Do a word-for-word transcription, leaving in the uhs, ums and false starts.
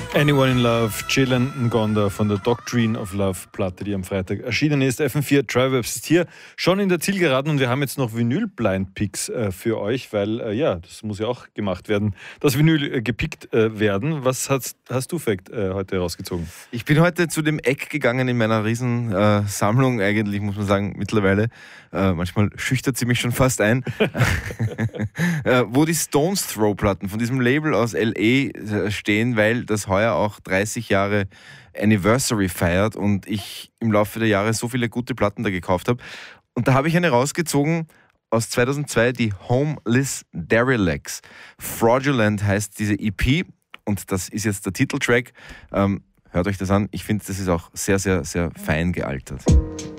Anyone in Love, Jalen Ngonda von der Doctrine of Love Platte, die am Freitag erschienen ist. F M vier Triwebs ist hier schon in der Zielgeraden und wir haben jetzt noch Vinyl-Blind-Picks äh, für euch, weil äh, ja, das muss ja auch gemacht werden, dass Vinyl äh, gepickt äh, werden. Was hast, hast du, Fact, äh, heute rausgezogen? Ich bin heute zu dem Eck gegangen in meiner Riesensammlung, äh, eigentlich muss man sagen, mittlerweile. Äh, manchmal schüchtert sie mich schon fast ein. äh, wo die Stones Throw-Platten von diesem Label aus L A äh, stehen, weil das heuer auch dreißig Jahre Anniversary feiert und ich im Laufe der Jahre so viele gute Platten da gekauft habe. Und da habe ich eine rausgezogen aus zweitausendzwei, die Homeless Derelicts. Fraudulent heißt diese E P und das ist jetzt der Titeltrack. Ähm, hört euch das an. Ich finde, das ist auch sehr, sehr, sehr fein gealtert.